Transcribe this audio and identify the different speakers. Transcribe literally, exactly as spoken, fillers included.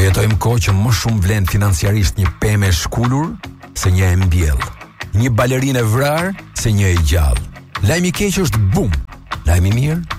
Speaker 1: jetojmë kohë që më shumë vlen financiarisht një pemë e shkulur se një e mbjell. Një balerinë e vrarë se një e gjallë. Lajmi i keq është bum. Lajmi i mirë